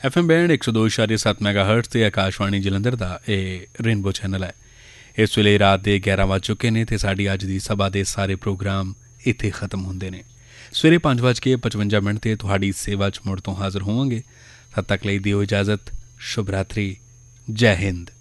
FM band 102.7 ਮੈਗਾਹਰਟਜ਼ ਤੇ ਆਕਾਸ਼ਵਾਣੀ ਜਲੰਧਰ ਦਾ ਇਹ rainbow channel ਹੈ। ਇਸ ਵੇਲੇ ਰਾਤ ਦੇ 11 ਵੱਜ ਚੁੱਕੇ ਨੇ ਤੇ ਸਾਡੀ ਅੱਜ ਦੀ ਸਭਾ ਦੇ ਸਾਰੇ ਪ੍ਰੋਗਰਾਮ ਇੱਥੇ ਖਤਮ ਹੁੰਦੇ ਨੇ। ਸਵੇਰੇ 5:55 ਤੇ ਤੁਹਾਡੀ ਸੇਵਾ 'ਚ ਮੁੜ ਤੋਂ ਹਾਜ਼ਰ ਹੋਵਾਂਗੇ। ਤਦ ਤੱਕ ਲਈ ਦਿਓ ਇਜਾਜ਼ਤ। ਸ਼ੁਭ ਰਾਤਰੀ। ਜੈ ਹਿੰਦ।